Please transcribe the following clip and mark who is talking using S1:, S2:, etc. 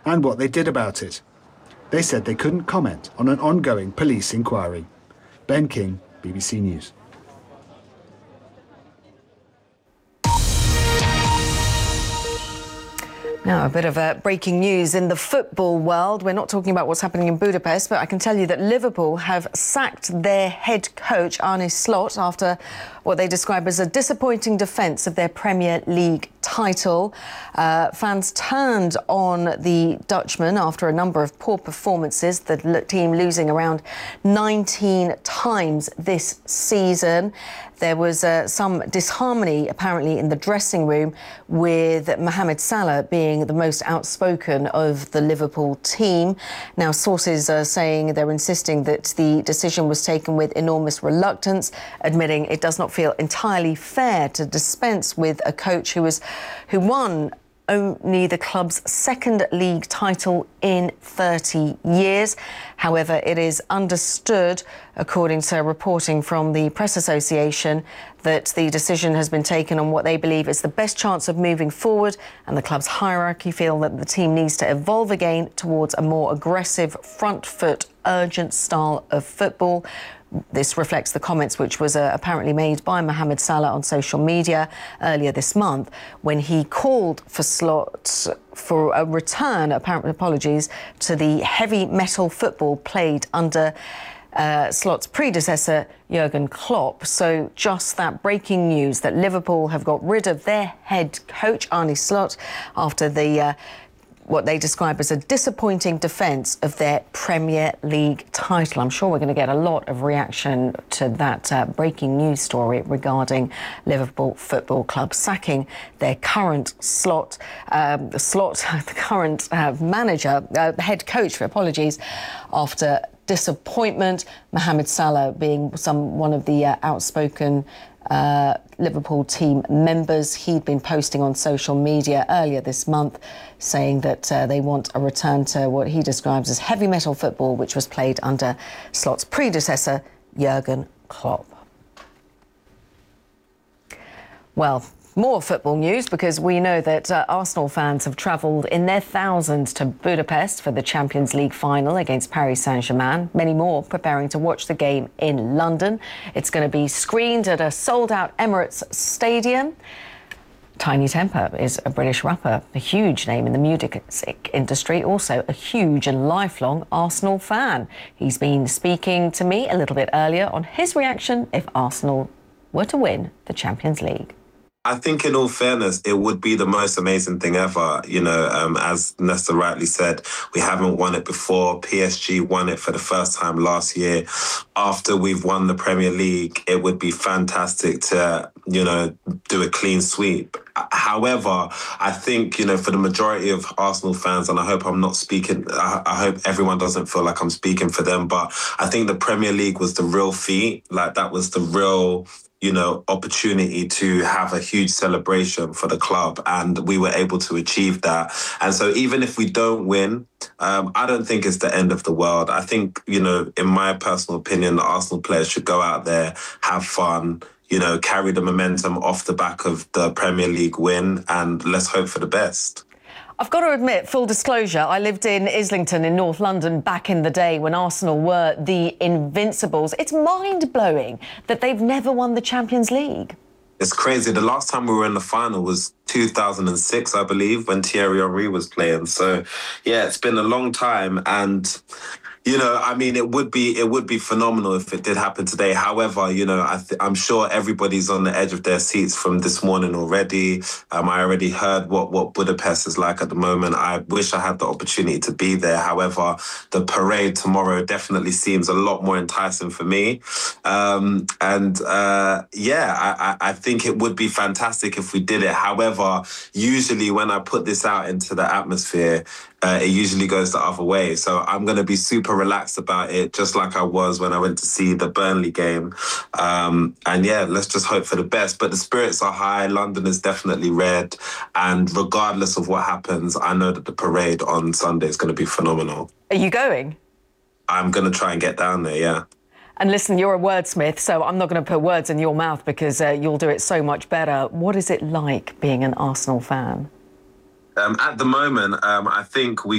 S1: and what they did about it. They said they couldn't comment on an ongoing police inquiry. Ben King, BBC News.
S2: Now, a bit of breaking news in the football world. We're not talking about what's happening in Budapest, but I can tell you that Liverpool have sacked their head coach, Arne Slot, after what they describe as a disappointing defence of their Premier League title. Fans turned on the Dutchman after a number of poor performances, the team losing around 19 times this season. There was some disharmony, apparently, in the dressing room, with Mohamed Salah being the most outspoken of the Liverpool team. Now, sources are saying they're insisting that the decision was taken with enormous reluctance, admitting it does not feel entirely fair to dispense with a coach who won only the club's second league title in 30 years. However, it is understood, according to reporting from the Press Association, that the decision has been taken on what they believe is the best chance of moving forward, and the club's hierarchy feel that the team needs to evolve again towards a more aggressive, front-foot, urgent style of football. This reflects the comments which was apparently made by Mohamed Salah on social media earlier this month, when he called for Slot for a return, apologies, to the heavy metal football played under Slot's predecessor, Jurgen Klopp. So just that breaking news that Liverpool have got rid of their head coach, Arne Slot, after the what they describe as a disappointing defence of their Premier League title. I'm sure we're going to get a lot of reaction to that breaking news story regarding Liverpool Football Club sacking their current the current manager, head coach, apologies, after disappointment. Mohamed Salah being one of the outspoken Liverpool team members. He'd been posting on social media earlier this month saying that they want a return to what he describes as heavy metal football, which was played under Slot's predecessor, Jurgen Klopp. Well, more football news, because we know that Arsenal fans have travelled in their thousands to Budapest for the Champions League final against Paris Saint-Germain. Many more preparing to watch the game in London. It's going to be screened at a sold-out Emirates Stadium. Tiny Temper is a British rapper, a huge name in the music industry, also a huge and lifelong Arsenal fan. He's been speaking to me a little bit earlier on his reaction if Arsenal were to win the Champions League.
S3: I think, in all fairness, it would be the most amazing thing ever. You know, as Nesta rightly said, we haven't won it before. PSG won it for the first time last year. After we've won the Premier League, it would be fantastic to, you know, do a clean sweep. However, I think, you know, for the majority of Arsenal fans, and I hope I'm not speaking, I hope everyone doesn't feel like I'm speaking for them, but I think the Premier League was the real feat. Like, that was the real, you know, opportunity to have a huge celebration for the club, and we were able to achieve that. And so even if we don't win, I don't think it's the end of the world. I think, you know, in my personal opinion, the Arsenal players should go out there, have fun, you know, carry the momentum off the back of the Premier League win, and let's hope for the best.
S2: I've got to admit, full disclosure, I lived in Islington in North London back in the day when Arsenal were the Invincibles. It's mind-blowing that they've never won the Champions League.
S3: It's crazy. The last time we were in the final was 2006, I believe, when Thierry Henry was playing. So, yeah, it's been a long time, and you know, I mean, it would be phenomenal if it did happen today. However, you know, I'm sure everybody's on the edge of their seats from this morning already. I already heard what Budapest is like at the moment. I wish I had the opportunity to be there. However, the parade tomorrow definitely seems a lot more enticing for me. Yeah, I think it would be fantastic if we did it. However, usually when I put this out into the atmosphere, it usually goes the other way. So I'm going to be super relaxed about it, just like I was when I went to see the Burnley game. And yeah, let's just hope for the best. But the spirits are high. London is definitely red. And regardless of what happens, I know that the parade on Sunday is going to be phenomenal.
S2: Are you going?
S3: I'm going to try and get down there, yeah.
S2: And listen, you're a wordsmith, so I'm not going to put words in your mouth because you'll do it so much better. What is it like being an Arsenal fan?
S3: At the moment, I think we